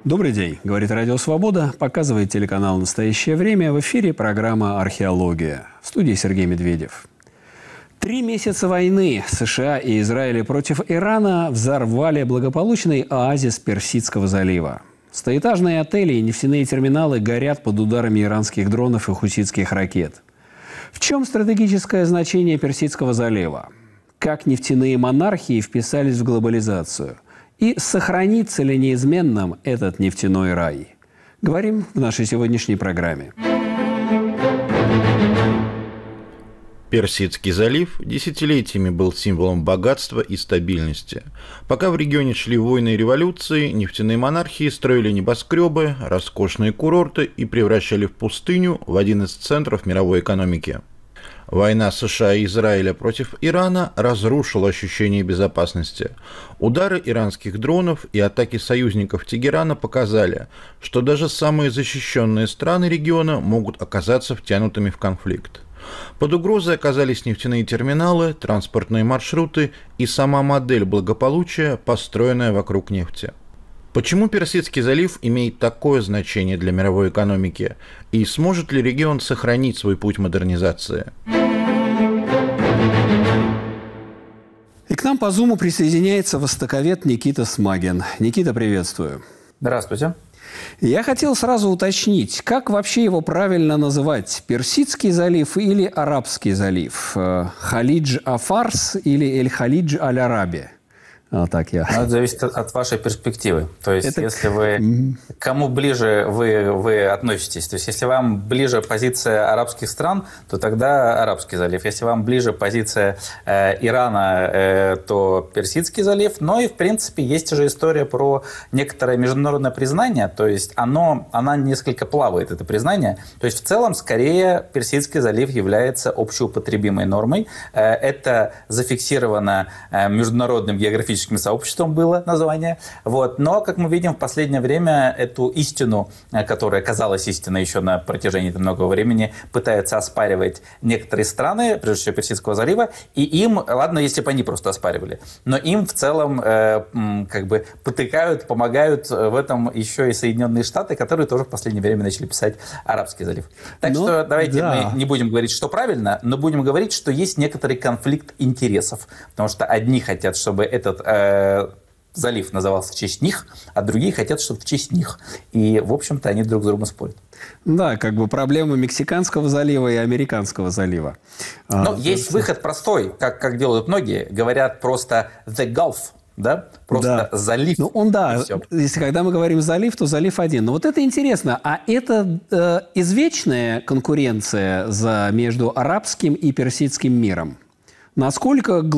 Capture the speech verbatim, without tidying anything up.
Добрый день, говорит Радио Свобода, показывает телеканал «Настоящее время». В эфире программа «Археология». В студии Сергей Медведев. Три месяца войны США и Израиля против Ирана взорвали благополучный оазис Персидского залива. Стоэтажные отели и нефтяные терминалы горят под ударами иранских дронов и хуситских ракет. В чем стратегическое значение Персидского залива? Как нефтяные монархии вписались в глобализацию? И сохранится ли неизменным этот нефтяной рай? Говорим в нашей сегодняшней программе. Персидский залив десятилетиями был символом богатства и стабильности. Пока в регионе шли войны и революции, нефтяные монархии строили небоскребы, роскошные курорты и превращали в пустыню в один из центров мировой экономики. Война США и Израиля против Ирана разрушила ощущение безопасности. Удары иранских дронов и атаки союзников Тегерана показали, что даже самые защищенные страны региона могут оказаться втянутыми в конфликт. Под угрозой оказались нефтяные терминалы, транспортные маршруты и сама модель благополучия, построенная вокруг нефти. Почему Персидский залив имеет такое значение для мировой экономики? И сможет ли регион сохранить свой путь модернизации? И к нам по Зуму присоединяется востоковед Никита Смагин. Никита, приветствую. Здравствуйте. Я хотел сразу уточнить, как вообще его правильно называть? Персидский залив или Арабский залив? Халидж-Афарс или Эль-Халидж Аль-Араби? А, так я. Это зависит от вашей перспективы. То есть, это... если вы... Mm-hmm. К кому ближе вы, вы относитесь? То есть, если вам ближе позиция арабских стран, то тогда Арабский залив. Если вам ближе позиция э, Ирана, э, то Персидский залив. Но и, в принципе, есть же история про некоторое международное признание. То есть, оно, она несколько плавает, это признание. То есть, в целом, скорее, Персидский залив является общеупотребимой нормой. Э, это зафиксировано э, международным географическим сообществом было название. Вот. Но, как мы видим, в последнее время эту истину, которая казалась истиной еще на протяжении многого времени, пытаются оспаривать некоторые страны, прежде всего Персидского залива, и им, ладно, если бы они просто оспаривали, но им в целом э, как бы потыкают, помогают в этом еще и Соединенные Штаты, которые тоже в последнее время начали писать Арабский залив. Так но, что давайте да. мы не будем говорить, что правильно, но будем говорить, что есть некоторый конфликт интересов, потому что одни хотят, чтобы этот залив назывался в честь них, а другие хотят, чтобы в честь них. И, в общем-то, они друг с другом спорят. Да, как бы проблема Мексиканского залива и Американского залива. Но а, есть это... выход простой, как, как делают многие. Говорят просто «the Gulf». Да? Просто да. залив. Ну, он, да. Если когда мы говорим залив, то залив один. Но вот это интересно. А это э, извечная конкуренция за, между арабским и персидским миром? Насколько